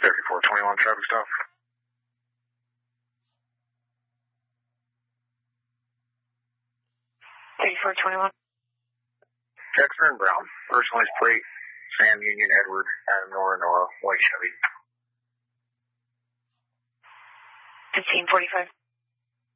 3421 traffic stop. 3421. Dexter and Brown. Personalized plate. Sam Union Edward. Adam Nora. White Chevy. 1545.